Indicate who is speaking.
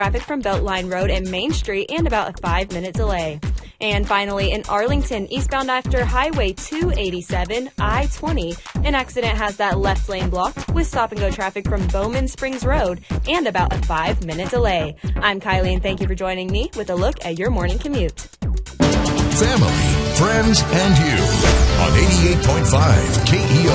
Speaker 1: traffic from Beltline Road and Main Street and about a 5-minute delay. And finally, in Arlington, eastbound after Highway 287, I-20, an accident has that left lane blocked with stop-and-go traffic from Bowman Springs Road and about a 5-minute delay. I'm Kylie, and thank you for joining me with a look at your morning commute.
Speaker 2: Family, friends, and you on 88.5 KEO.